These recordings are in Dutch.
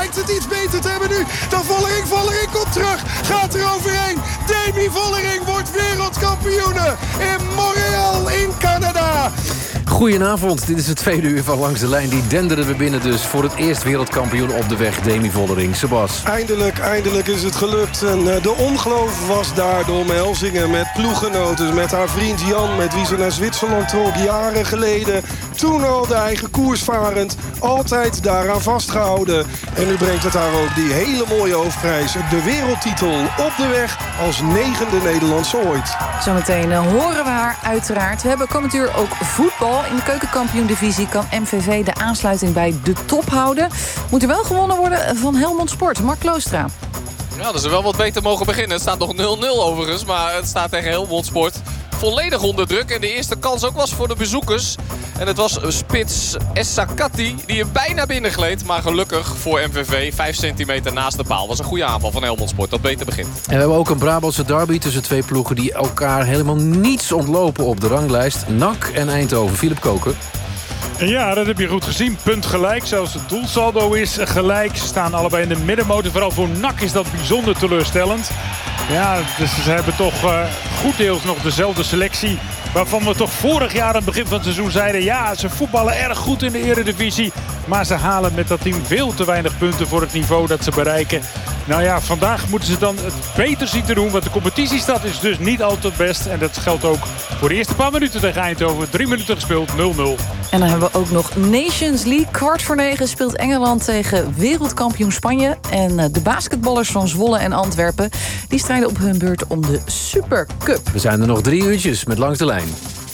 lijkt het iets beter te hebben nu dan Vollering. Vollering komt terug, gaat er overheen. Demi Vollering wordt wereldkampioene in Montreal in Canada. Goedenavond, dit is het tweede uur van Langs de Lijn. Die denderen we binnen dus voor het eerst wereldkampioen op de weg, Demi Vollering. Sebas. Eindelijk is het gelukt. En de ongeloof was daar, de omhelzingen met ploeggenoten. Met haar vriend Jan, met wie ze naar Zwitserland trok jaren geleden. Toen al de eigen koersvarend. Altijd daaraan vastgehouden. En nu brengt het haar ook die hele mooie hoofdprijs. De wereldtitel op de weg als 9e Nederlandse ooit. Zometeen horen we haar uiteraard. We hebben komend uur ook voetbal. In de keukenkampioen-divisie kan MVV de aansluiting bij de top houden. Moet er wel gewonnen worden van Helmond Sport. Mark Kloostra. Ja, dat ze wel wat beter mogen beginnen. Het staat nog 0-0 overigens, maar het staat tegen Helmond Sport volledig onder druk. En de eerste kans ook was voor de bezoekers. En het was spits Essakati die hem bijna binnengleed. Maar gelukkig voor MVV 5 centimeter naast de paal. Was een goede aanval van Helmond Sport dat beter begint. En we hebben ook een Brabantse derby tussen twee ploegen die elkaar helemaal niets ontlopen op de ranglijst. NAC en Eindhoven. Philip Koken. Ja, dat heb je goed gezien. Punt gelijk. Zelfs het doelsaldo is gelijk. Ze staan allebei in de middenmotor. Vooral voor NAC is dat bijzonder teleurstellend. Ja, dus ze hebben toch goed deels nog dezelfde selectie. Waarvan we toch vorig jaar aan het begin van het seizoen zeiden... ja, ze voetballen erg goed in de eredivisie. Maar ze halen met dat team veel te weinig punten voor het niveau dat ze bereiken. Nou ja, vandaag moeten ze dan het beter zien te doen. Want de competitiestand is dus niet altijd best. En dat geldt ook voor de eerste paar minuten tegen Eindhoven. 3 minuten gespeeld, 0-0. En dan hebben we ook nog Nations League. 8:45 speelt Engeland tegen wereldkampioen Spanje. En de basketballers van Zwolle en Antwerpen... die strijden op hun beurt om de Supercup. We zijn er nog 3 uurtjes met Langs de Lijn.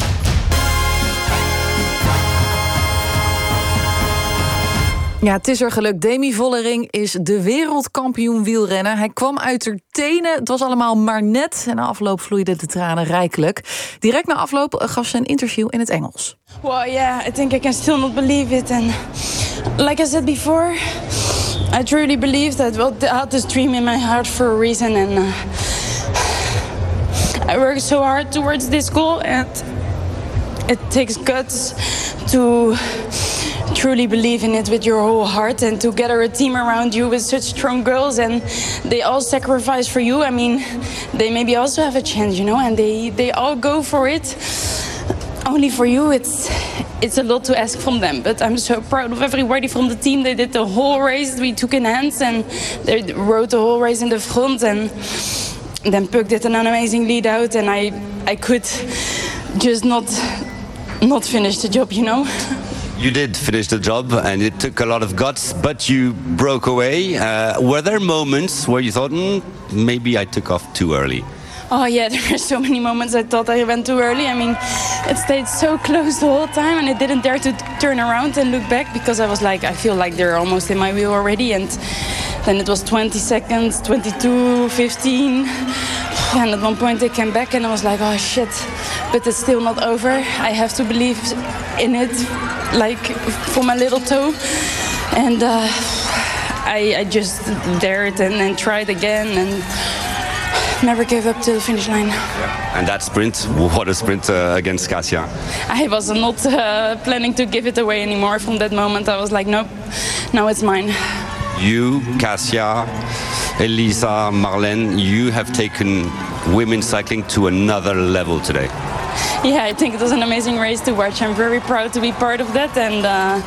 Ja, het is er gelukt. Demi Vollering is de wereldkampioen wielrennen. Hij kwam uit haar tenen. Het was allemaal maar net. En na afloop vloeiden de tranen rijkelijk. Direct na afloop gaf ze een interview in het Engels. Well, yeah, I think I can still not believe it. And like I said before, I truly believe that I had this dream in my heart for a reason. And I worked so hard towards this goal. And it takes guts to truly believe in it with your whole heart and to gather a team around you with such strong girls and they all sacrifice for you. I mean, they maybe also have a chance, you know, and they all go for it. Only for you, it's a lot to ask from them. But I'm so proud of everybody from the team. They did the whole race. We took in hands and they rode the whole race in the front. And then Puck did an amazing lead out and I could just not finish the job, you know. You did finish the job and it took a lot of guts, but you broke away. Were there moments where you thought, maybe I took off too early? Oh yeah, there were so many moments I thought I went too early. I mean, it stayed so close the whole time and I didn't dare to turn around and look back because I was like, I feel like they're almost in my wheel already. And then it was 20 seconds, 22, 15. And at one point they came back and I was like, oh shit, but it's still not over. I have to believe in it, like for my little toe. And I just dared and tried again and never gave up to the finish line. Yeah. And that sprint, what a sprint against Kasia. I was not planning to give it away anymore from that moment. I was like, nope, now it's mine. You, Kasia, Elisa, Marlene, you have taken women's cycling to another level today. Yeah, I think it was an amazing race to watch. I'm very proud to be part of that and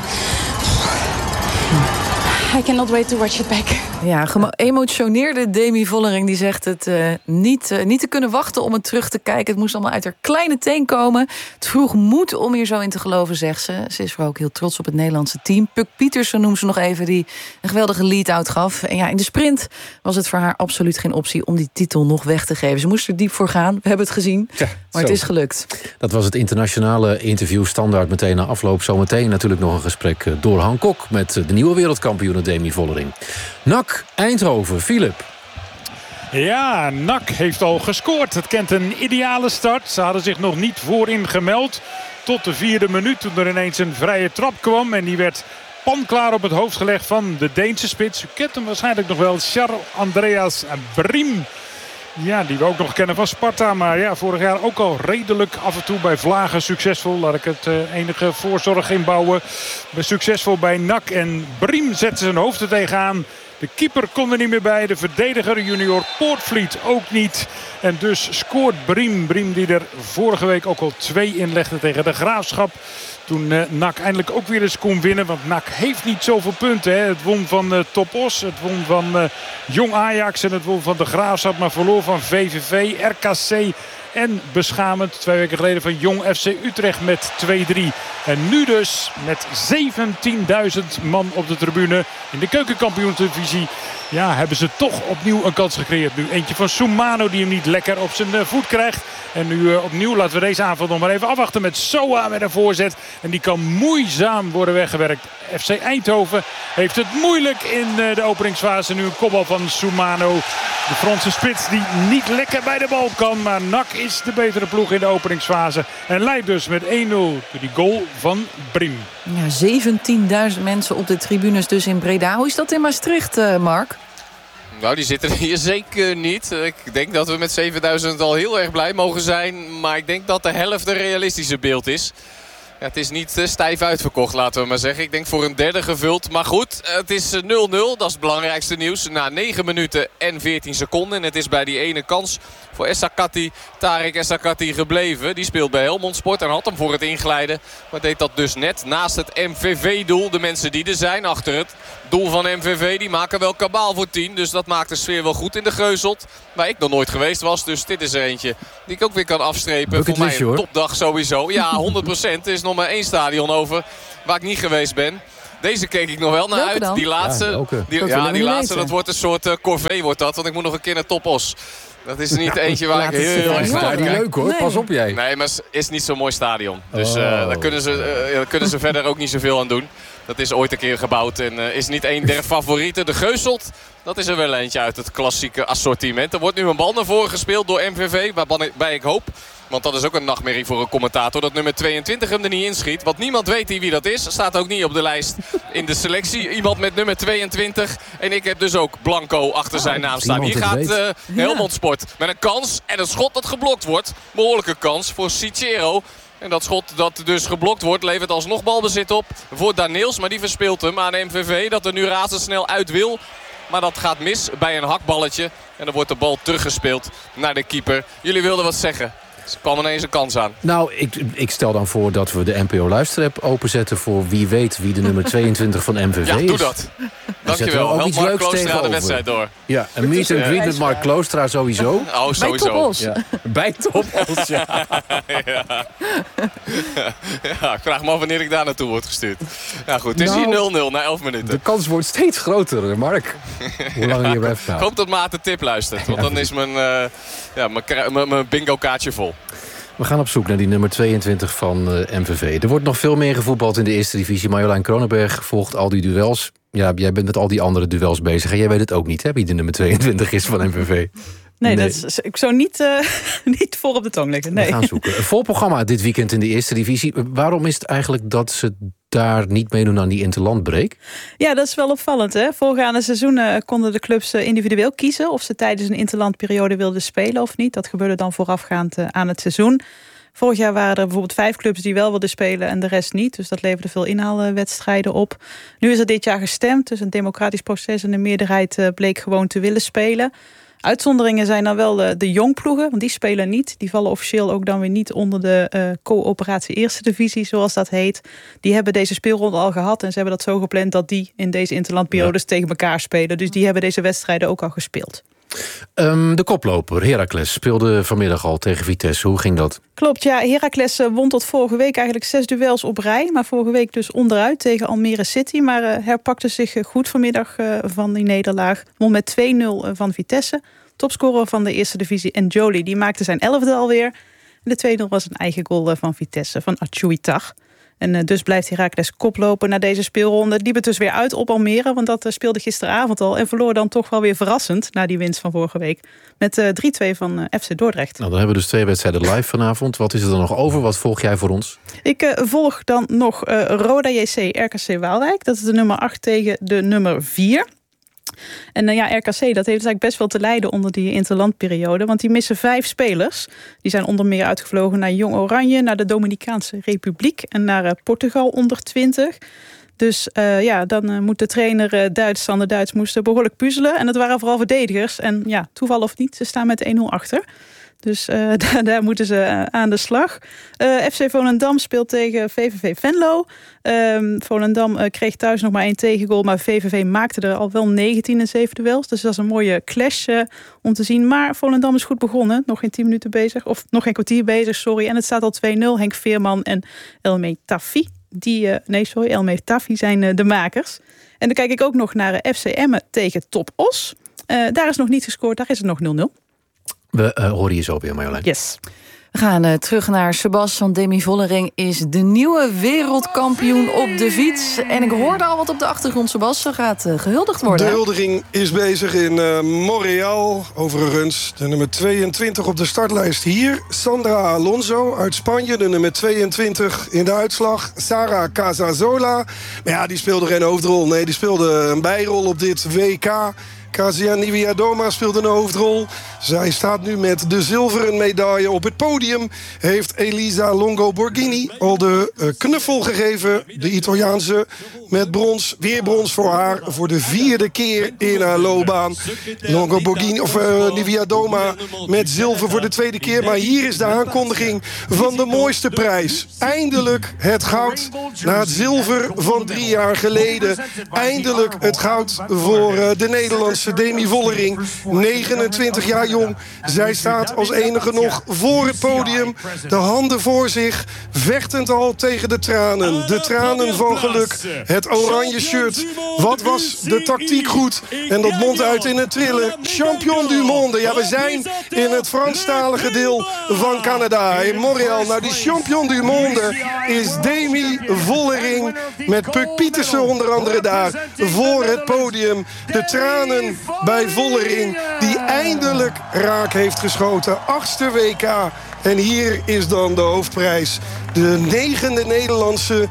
I cannot wait to watch it back. Ja, geëmotioneerde Demi Vollering die zegt het niet te kunnen wachten om het terug te kijken. Het moest allemaal uit haar kleine teen komen. Het vroeg moed om hier zo in te geloven, zegt ze. Ze is vooral ook heel trots op het Nederlandse team. Puck Pietersen noemt ze nog even, die een geweldige lead-out gaf. En ja, in de sprint was het voor haar absoluut geen optie om die titel nog weg te geven. Ze moest er diep voor gaan, we hebben het gezien. Ja, maar het is gelukt. Dat was het internationale interview standaard meteen na afloop. Zometeen natuurlijk nog een gesprek door Han Kok met de nieuwe wereldkampioen Demi Vollering. NAC Eindhoven, Philip. Ja, NAC heeft al gescoord. Het kent een ideale start. Ze hadden zich nog niet voorin gemeld. Tot de 4e minuut toen er ineens een vrije trap kwam. En die werd panklaar op het hoofd gelegd van de Deense spits. U kent hem waarschijnlijk nog wel, Charles Andreas Briem. Ja, die we ook nog kennen van Sparta. Maar ja, vorig jaar ook al redelijk af en toe bij Vlagen succesvol. Laat ik het enige voorzorg inbouwen. Succesvol bij NAC. En Briem zette zijn hoofd er tegenaan. De keeper kon er niet meer bij. De verdediger junior Poortvliet ook niet. En dus scoort Briem. Briem die er vorige week ook al 2 inlegde tegen de Graafschap. Toen NAC eindelijk ook weer eens kon winnen. Want NAC heeft niet zoveel punten. Hè. Het won van Top Os. Het won van Jong Ajax. En het won van de Graafschap. Maar verloor van VVV, RKC. En beschamend 2 weken geleden van Jong FC Utrecht met 2-3. En nu dus met 17.000 man op de tribune in de keukenkampioen-divisie. Ja, hebben ze toch opnieuw een kans gecreëerd. Nu eentje van Soumano die hem niet lekker op zijn voet krijgt. En nu opnieuw laten we deze aanval nog maar even afwachten met Soa met een voorzet. En die kan moeizaam worden weggewerkt. FC Eindhoven heeft het moeilijk in de openingsfase. Nu een kopbal van Soumano. De Franse spits die niet lekker bij de bal kan. Maar NAC is de betere ploeg in de openingsfase. En leidt dus met 1-0 door die goal van Briem. Ja, 17.000 mensen op de tribunes dus in Breda. Hoe is dat in Maastricht, Mark? Nou, die zitten hier zeker niet. Ik denk dat we met 7000 al heel erg blij mogen zijn. Maar ik denk dat de helft een realistische beeld is. Ja, het is niet stijf uitverkocht, laten we maar zeggen. Ik denk voor een derde gevuld. Maar goed, het is 0-0. Dat is het belangrijkste nieuws. Na 9 minuten en 14 seconden. En het is bij die ene kans voor Tarek Essakati gebleven. Die speelt bij Helmond Sport en had hem voor het inglijden. Maar deed dat dus net naast het MVV-doel. De mensen die er zijn achter het doel van MVV, die maken wel kabaal voor 10. Dus dat maakt de sfeer wel goed in de Geuselt. Waar ik nog nooit geweest was. Dus dit is er eentje die ik ook weer kan afstrepen. Voor mij een topdag sowieso. Ja, 100%. Er is nog maar 1 stadion over waar ik niet geweest ben. Deze keek ik nog wel naar uit. Dan? Die laatste, die laatste dat wordt een soort corvée wordt dat. Want ik moet nog een keer naar Top Os. Dat is niet eentje waar ik heel erg naar niet leuk hoor, pas op jij. Nee, maar het is niet zo'n mooi stadion. Dus daar kunnen ze verder ook niet zoveel aan doen. Dat is ooit een keer gebouwd en is niet een der favorieten. De Geuselt, dat is er wel eentje uit het klassieke assortiment. Er wordt nu een bal naar voren gespeeld door MVV. Waarbij ik hoop, want dat is ook een nachtmerrie voor een commentator, dat nummer 22 hem er niet inschiet. Want niemand weet wie dat is. Staat ook niet op de lijst in de selectie. Iemand met nummer 22. En ik heb dus ook Blanco achter zijn naam staan. Hier gaat Helmond Sport met een kans. En een schot dat geblokt wordt. Behoorlijke kans voor Cicero. En dat schot dat dus geblokt wordt levert alsnog balbezit op voor Daniels. Maar die verspeelt hem aan MVV dat er nu razendsnel uit wil. Maar dat gaat mis bij een hakballetje. En dan wordt de bal teruggespeeld naar de keeper. Jullie wilden wat zeggen. Er kwam ineens een kans aan. Nou, ik stel dan voor dat we de NPO Luisterapp openzetten voor wie weet wie de nummer 22 van MVV is. Ja, doe dat. Dankjewel. Help Mark Kloostra de wedstrijd door. Ja, een meet and greet met Mark Kloostra sowieso. Oh, sowieso. Bij Top Os. Ja. Bij Top Os, ja. Ja, ik vraag me af wanneer ik daar naartoe word gestuurd. Ja goed, het is hier 0-0 na 11 minuten. De kans wordt steeds groter, Mark. Hoe lang je blijft gaan. Ik hoop dat Maarten Tip luistert. Want dan is mijn bingo kaartje vol. We gaan op zoek naar die nummer 22 van MVV. Er wordt nog veel meer gevoetbald in de eerste divisie. Marjolein Kronenberg volgt al die duels. Ja, jij bent met al die andere duels bezig. En jij weet het ook niet, hè, wie de nummer 22 is van MVV. Nee, dat is, ik zou niet voor op de tong liggen. Nee. We gaan zoeken. Een vol programma dit weekend in de eerste divisie. Waarom is het eigenlijk dat ze daar niet meedoen aan die interlandbreak? Ja, dat is wel opvallend. Hè? Voorgaande seizoenen konden de clubs individueel kiezen of ze tijdens een interlandperiode wilden spelen of niet. Dat gebeurde dan voorafgaand aan het seizoen. Vorig jaar waren er bijvoorbeeld 5 clubs die wel wilden spelen en de rest niet. Dus dat leverde veel inhaalwedstrijden op. Nu is er dit jaar gestemd, dus een democratisch proces en de meerderheid bleek gewoon te willen spelen. Uitzonderingen zijn dan wel de jongploegen, want die spelen niet. Die vallen officieel ook dan weer niet onder de coöperatie eerste divisie, zoals dat heet. Die hebben deze speelronde al gehad en ze hebben dat zo gepland dat die in deze interlandperiodes tegen elkaar spelen. Dus die hebben deze wedstrijden ook al gespeeld. De koploper Heracles speelde vanmiddag al tegen Vitesse. Hoe ging dat? Klopt, ja. Heracles won tot vorige week eigenlijk 6 duels op rij. Maar vorige week dus onderuit tegen Almere City. Maar herpakte zich goed vanmiddag van die nederlaag. Won met 2-0 van Vitesse. Topscorer van de eerste divisie N'Joli, die maakte zijn 11e alweer. En de 2-0 was een eigen goal van Vitesse, van Achouitar. En dus blijft Heracles koploper naar deze speelronde. Die het dus weer uit op Almere, want dat speelde gisteravond al. En verloor dan toch wel weer verrassend, na die winst van vorige week. Met 3-2 van FC Dordrecht. Nou, dan hebben we dus 2 wedstrijden live vanavond. Wat is er dan nog over? Wat volg jij voor ons? Ik volg dan nog Roda JC RKC Waalwijk. Dat is de nummer 8 tegen de nummer 4. En RKC, dat heeft eigenlijk best wel te lijden onder die interlandperiode. Want die missen 5 spelers. Die zijn onder meer uitgevlogen naar Jong Oranje, naar de Dominicaanse Republiek en naar Portugal onder 20. Dus dan moet de trainer Sander Duits moest behoorlijk puzzelen. En dat waren vooral verdedigers. En toeval of niet, ze staan met 1-0 achter. Dus daar moeten ze aan de slag. FC Volendam speelt tegen VVV Venlo. Volendam kreeg thuis nog maar 1 tegengoal. Maar VVV maakte er al wel 19 in 7 duels. Dus dat is een mooie clash om te zien. Maar Volendam is goed begonnen. Nog geen 10 minuten bezig. Of nog geen kwartier bezig, sorry. En het staat al 2-0. Henk Veerman en Elmé Taffi. Elmé Taffi zijn de makers. En dan kijk ik ook nog naar FC Emmen tegen Top Os. Daar is nog niet gescoord. Daar is het nog 0-0. We horen je zo weer, Marjolein. Yes. We gaan terug naar Sebas, want Demi Vollering is de nieuwe wereldkampioen op de fiets. En ik hoorde al wat op de achtergrond, Sebas. Ze gaat gehuldigd worden. De huldiging is bezig in Montreal. Overigens de nummer 22 op de startlijst hier. Sandra Alonso uit Spanje, de nummer 22 in de uitslag. Sara Casasola. Maar ja, die speelde geen hoofdrol. Nee, die speelde een bijrol op dit WK. Kasia Niewiadoma speelde een hoofdrol. Zij staat nu met de zilveren medaille op het podium. Heeft Elisa Longo Borghini al de knuffel gegeven. De Italiaanse met brons. Weer brons voor haar. Voor de 4e keer in haar loopbaan. Longo Borghini, of Niewiadoma met zilver voor de 2e keer. Maar hier is de aankondiging van de mooiste prijs. Eindelijk het goud na het zilver van 3 jaar geleden. Eindelijk het goud voor de Nederlandse Demi Vollering, 29 jaar jong. Zij staat als enige nog voor het podium. De handen voor zich, vechtend al tegen de tranen. De tranen van geluk. Het oranje shirt. Wat was de tactiek goed? En dat mondt uit in het trillen. Champion du monde. Ja, we zijn in het Franstalige deel van Canada. In Montreal. Nou, die champion du monde is Demi Vollering. Met Puk Pietersen onder andere daar voor het podium. De tranen bij Vollering, die eindelijk raak heeft geschoten. 8e WK. En hier is dan de hoofdprijs. De 9e Nederlandse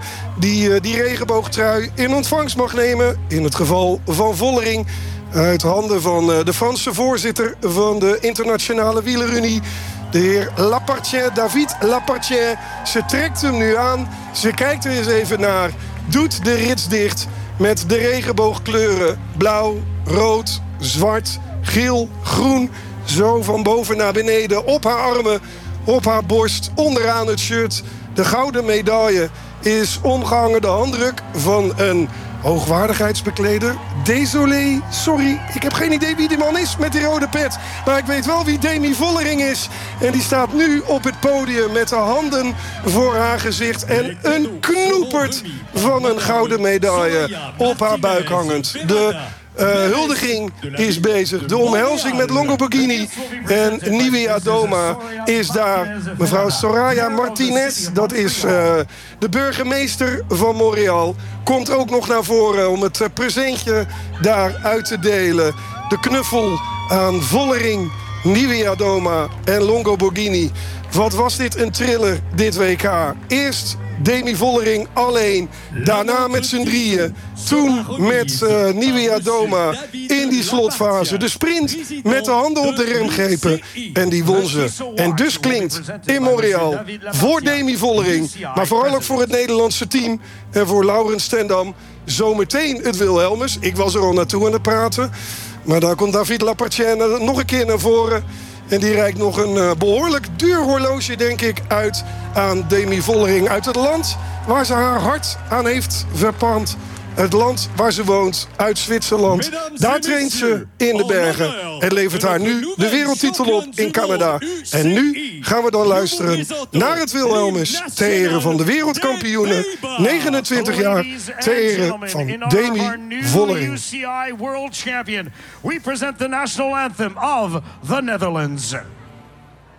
die regenboogtrui in ontvangst mag nemen. In het geval van Vollering. Uit handen van de Franse voorzitter van de Internationale Wielerunie. De heer Lapartien, David Lapartien. Ze trekt hem nu aan. Ze kijkt er eens even naar. Doet de rits dicht met de regenboogkleuren. Blauw, rood, zwart, geel, groen. Zo van boven naar beneden. Op haar armen, op haar borst, onderaan het shirt. De gouden medaille is omgehangen de handdruk van een hoogwaardigheidsbekleder. Désolé, sorry, ik heb geen idee wie die man is met die rode pet. Maar ik weet wel wie Demi Vollering is. En die staat nu op het podium met de handen voor haar gezicht. En een knoepert van een gouden medaille op haar buik hangend. De huldiging is bezig. De omhelzing met Longo Borghini en Niewiadoma is daar. Mevrouw Soraya Martinez, dat is de burgemeester van Montreal, komt ook nog naar voren om het presentje daar uit te delen. De knuffel aan Vollering, Niewiadoma en Longo Borghini. Wat was dit een thriller, dit WK. Eerst Demi Vollering alleen. Daarna met z'n drieën. Toen met Niewiadoma in die slotfase. De sprint met de handen op de remgrepen. En die won ze. En dus klinkt in Montreal voor Demi Vollering, maar vooral ook voor het Nederlandse team en voor Laurens ten Dam zometeen het Wilhelmus. Ik was er al naartoe aan het praten. Maar daar komt David Lapartien nog een keer naar voren. En die reikt nog een behoorlijk duur horloge, denk ik, uit aan Demi Vollering. Uit het land waar ze haar hart aan heeft verpand. Het land waar ze woont, uit Zwitserland. Daar traint ze in de bergen. En levert haar nu de wereldtitel op in Canada. En nu gaan we dan luisteren naar het Wilhelmus. Ter ere van de wereldkampioenen. 29 jaar. Ter ere van Demi Vollering. We present the national anthem of the Netherlands.